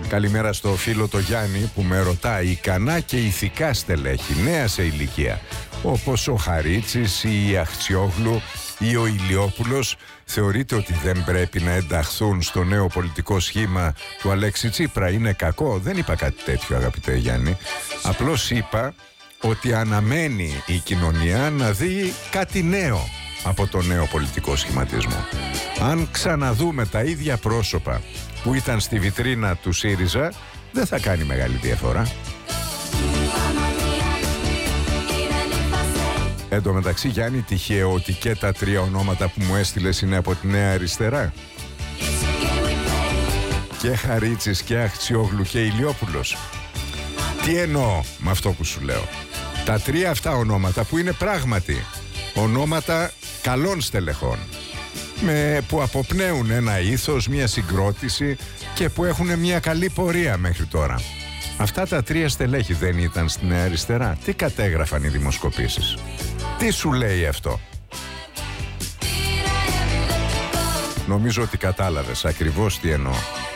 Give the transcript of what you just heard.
Καλημέρα στο φίλο το Γιάννη που με ρωτάει ικανά και ηθικά στελέχη, νέα σε ηλικία, όπως ο Χαρίτσης ή η Αχτσιόγλου ή ο Ηλιόπουλος, θεωρείτε ότι δεν πρέπει να ενταχθούν στο νέο πολιτικό σχήμα του Αλέξη Τσίπρα? Είναι κακό? Δεν είπα κάτι τέτοιο, αγαπητέ Γιάννη. Απλώς είπα ότι αναμένει η κοινωνία να δει κάτι νέο από το νέο πολιτικό σχηματισμό. Αν ξαναδούμε τα ίδια πρόσωπα που ήταν στη βιτρίνα του ΣΥΡΙΖΑ, δεν θα κάνει μεγάλη διαφορά. Εν τω μεταξύ, Γιάννη, τυχαίο ότι και τα τρία ονόματα που μου έστειλες είναι από τη Νέα Αριστερά? Και Χαρίτσης και Αχτσιόγλου και Ηλιόπουλος. Τι εννοώ με αυτό που σου λέω? Τα τρία αυτά ονόματα που είναι πράγματι ονόματα καλών στελεχών, που αποπνέουν ένα ήθος, μια συγκρότηση και που έχουν μια καλή πορεία μέχρι τώρα. Αυτά τα τρία στελέχη δεν ήταν στην Νέα Αριστερά? Τι κατέγραφαν οι δημοσκοπήσεις? Τι σου λέει αυτό? Νομίζω ότι κατάλαβες ακριβώς τι εννοώ.